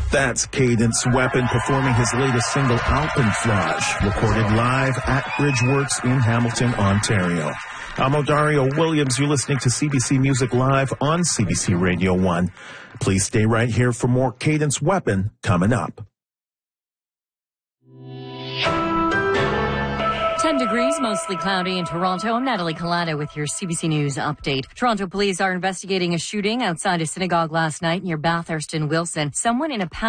That's Cadence Weapon performing his latest single, Alpenflage, recorded live at Bridgeworks in Hamilton, Ontario. I'm Odario Williams. You're listening to CBC Music Live on CBC Radio 1. Please stay right here for more Cadence Weapon coming up. 10 degrees, mostly cloudy in Toronto. I'm Natalie Collada with your CBC News update. Toronto police are investigating a shooting outside a synagogue last night near Bathurst and Wilson. Someone in a